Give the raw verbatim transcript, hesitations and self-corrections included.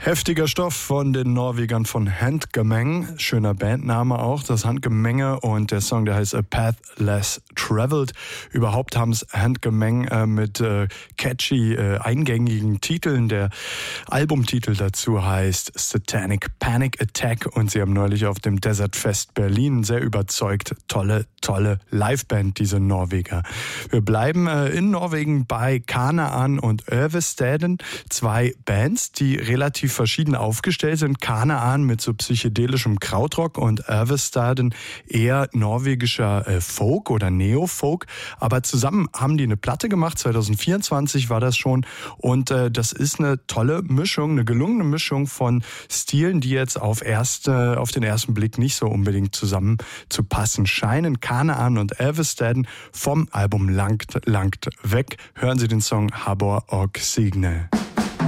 Heftiger Stoff von den Norwegern von Handgemeng. Schöner Bandname auch, das Handgemenge. Und der Song, der heißt A Path Less Traveled. Überhaupt haben es Handgemeng äh, mit äh, catchy, äh, eingängigen Titeln. Der Albumtitel dazu heißt Satanic Panic Attack. Und sie haben neulich auf dem Desert Fest Berlin sehr überzeugt. Tolle, tolle Liveband, diese Norweger. Wir bleiben äh, in Norwegen bei Kanaan und Övestaden. Zwei Bands, die relativ verschieden aufgestellt sind. Kanaan mit so psychedelischem Krautrock und Övestaden eher norwegischer äh, Folk oder Neo-Folk. Aber zusammen haben die eine Platte gemacht, zwanzig vierundzwanzig war das schon. Und äh, das ist eine tolle Mischung, eine gelungene Mischung von Stilen, die jetzt auf, erste, auf den ersten Blick nicht so unbedingt zusammen zu passen scheinen. Kanaan und Övestaden vom Album Langt, Langt weg. Hören Sie den Song Habor og Signe.